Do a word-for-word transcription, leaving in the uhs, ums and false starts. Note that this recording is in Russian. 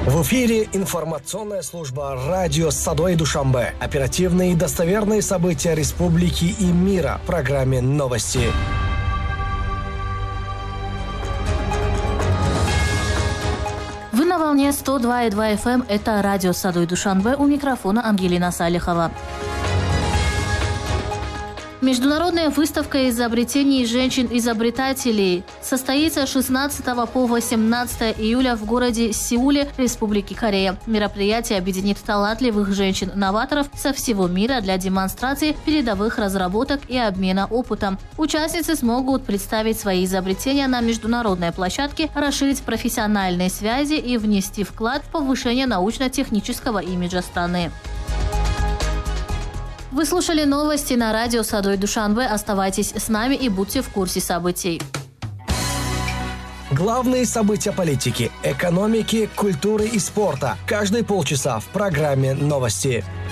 В эфире информационная служба радио Садой Душанбе. Оперативные и достоверные события республики и мира в программе «Новости». Вы на волне сто два и два эф эм. Это радио Садой Душанбе. У микрофона Ангелина Салихова. Международная выставка изобретений женщин-изобретателей состоится с шестнадцатого по восемнадцатое июля в городе Сеуле, Республики Корея. Мероприятие объединит талантливых женщин-новаторов со всего мира для демонстрации передовых разработок и обмена опытом. Участницы смогут представить свои изобретения на международной площадке, расширить профессиональные связи и внести вклад в повышение научно-технического имиджа страны. Вы слушали новости на радио Садой Душанбе. Оставайтесь с нами и будьте в курсе событий. Главные события политики, экономики, культуры и спорта. Каждые полчаса в программе «Новости».